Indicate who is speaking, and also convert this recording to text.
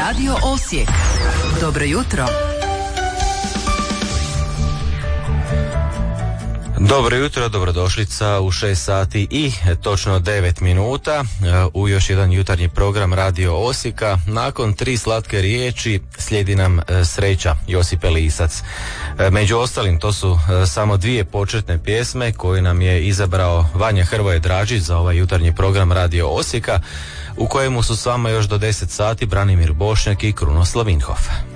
Speaker 1: Radio Osijek. Dobro jutro.
Speaker 2: Dobro jutro, dobrodošlica u 6 sati i točno 9 minuta u još jedan jutarnji program Radio Osijeka. Nakon 3 slatke riječi slijedi nam sreća Josipe Lisac. Među ostalim to su samo 2 početne pjesme koje nam je izabrao Vanja Hrvoje Dražić za ovaj jutarnji program Radio Osijeka, u kojemu su s vama još do 10 sati Branimir Bošnjak i Krunoslav Vinhof.